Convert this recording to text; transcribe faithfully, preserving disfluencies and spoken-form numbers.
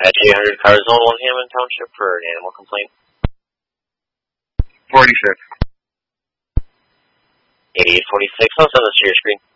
At eight hundred Car Zone, one Hammond Township for an animal complaint. forty-six. eighty-eight forty-six, I'll send this to your screen.